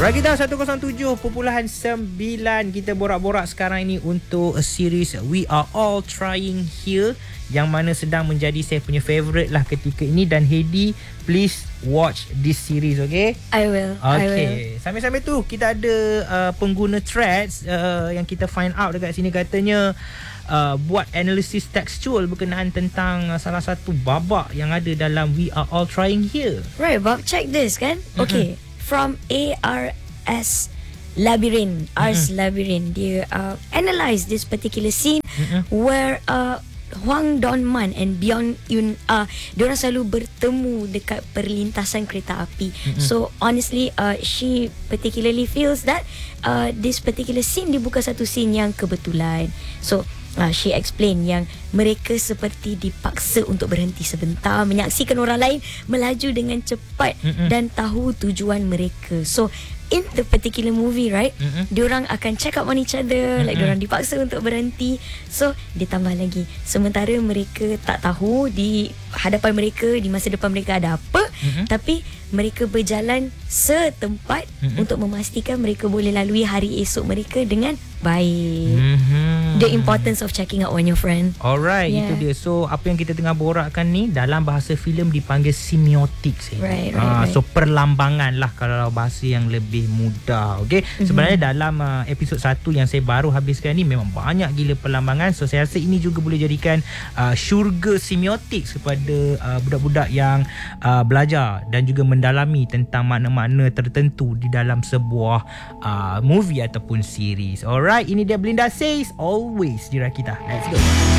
Rakita 107.9. Kita borak-borak sekarang ini untuk series We Are All Trying Here, yang mana sedang menjadi saya punya favourite lah ketika ini. Dan Heidi, please watch this series, okay? I will. Okay. Sambil-sambil tu kita ada pengguna threads yang kita find out dekat sini, katanya buat analisis textual berkenaan tentang salah satu babak yang ada dalam We Are All Trying Here. Right, Bob, check this kan. Okay, from ARS Labyrinth, Ars Labyrinth, dia analyze this particular scene where Hwang Dong-man and Byung Eun diorang selalu bertemu dekat perlintasan kereta api. So honestly, she particularly feels that this particular scene dia bukan satu scene yang kebetulan. So she explain yang mereka seperti dipaksa untuk berhenti sebentar, menyaksikan orang lain melaju dengan cepat dan tahu tujuan mereka. So in the particular movie, right, diorang akan check up on each other, like diorang dipaksa untuk berhenti. So dia tambah lagi, sementara mereka tak tahu di hadapan mereka, di masa depan mereka ada apa, tapi mereka berjalan setempat untuk memastikan mereka boleh lalui hari esok mereka dengan baik. The importance of checking up on your friend. Alright, itu dia. So apa yang kita tengah borakkan ni dalam bahasa filem dipanggil semiotik. Right. So perlambangan lah kalau bahasa yang lebih mudah. Okay, sebenarnya dalam episod 1 yang saya baru habiskan ni memang banyak gila perlambangan. So saya rasa ini juga boleh jadikan syurga semiotik kepada budak-budak yang belajar dan juga mendalami tentang makna-makna tertentu di dalam sebuah movie ataupun series. Alright, ini dia Belinda Says Always di Rakita. Let's go.